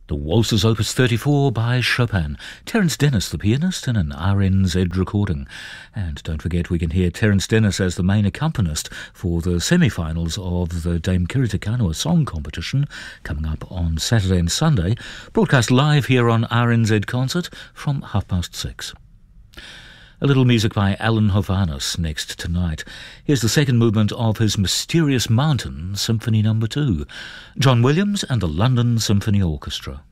The Waltzes Opus 34 by Chopin. Terence Dennis, the pianist, in an RNZ recording. And don't forget, we can hear Terence Dennis as the main accompanist for the semi-finals of the Dame Kirita Kanoa Song Competition coming up on Saturday and Sunday, broadcast live here on RNZ Concert from 6:30. A little music by Alan Hovhaness next tonight. Here's the second movement of his Mysterious Mountain Symphony No. 2, John Williams and the London Symphony Orchestra.